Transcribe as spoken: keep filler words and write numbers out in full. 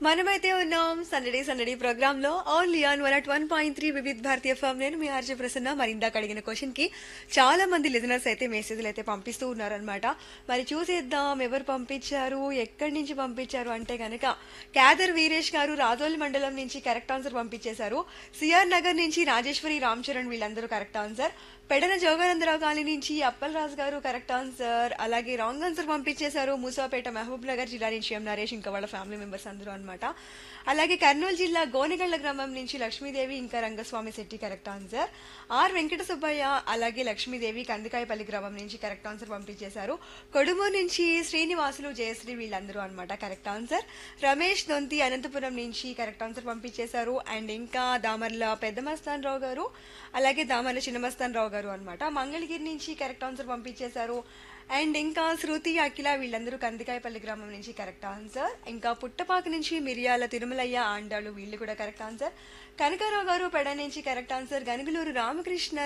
మనమైతే ఉన్నాం సందడి సందడి ప్రోగ్రామ్ లో only on one at one point three Vividh Bharatiya form. నేను మీ ఆర్జే ప్రసన్న. మరి ఇందాక అడిగిన క్వశ్చన్ కి చాలా మంది లిజనర్స్ అయితే మెసేజ్లు అయితే పంపిస్తూ ఉన్నారనమాట. మరి చూసేద్దాం ఎవరు పంపించారు, ఎక్కడి నుంచి పంపించారు అంటే గనక క్యాదర్ వీరేష్ గారు రాజోల్ మండలం నుంచి కరెక్ట్ ఆన్సర్ పంపించేశారు. సిఆర్ నగర్ నుంచి రాజేశ్వరి రామ్ చరణ్ వీళ్ళందరూ correct answer. Pedana Jogananda Rao colony నుంచి అప్పల్ రాజు గారు కరెక్ట్ ఆన్సర్. అలాగే రాంగ్ ఆన్సర్ పంపించేశారు మూసాపేట మహబూబ్ నగర్ జిల్లా నుంచి ఎం నరేష్ ఇంకా వాళ్ళ ఫ్యామిలీ మెంబర్స్ అందరూ అనమాట. అలాగే కర్నూలు జిల్లా గోనెగళ్ల గ్రామం నుంచి లక్ష్మీదేవి ఇంకా Rangaswamy Shetty correct answer. Are Venkata Subbaiah అలాగే లక్ష్మీదేవి కందికాయపల్లి గ్రామం నుంచి కరెక్ట్ ఆన్సర్ పంపించేశారు. కొడుమూరు నుంచి శ్రీనివాసులు జయశ్రీ వీళ్ళందరూ అనమాట కరెక్ట్ ఆన్సర్. రమేష్ దొంతి అనంతపురం నుంచి కరెక్ట్ ఆన్సర్ పంపించేశారు. అండ్ ఇంకా దామర్ల పెద్ద మస్తాన్ రావు గారు అలాగే దామర్ల చిన్న మస్తాన్ రావు గారు అనమాట మంగళగిరి నుంచి కరెక్ట్ ఆన్సర్ పంపించేశారు. అండ్ ఇంకా శృతి అఖిల వీళ్ళందరూ కందికాయపల్లి గ్రామం నుంచి కరెక్ట్ ఆన్సర్. ఇంకా పుట్టపాక నుంచి మిరియాల తిరుమలయ్య ఆండాలు వీళ్ళు కూడా కరెక్ట్ ఆన్సర్. కనకారావు గారు పెడ నుంచి కరెక్ట్ ఆన్సర్. గనుగులూరు రామకృష్ణ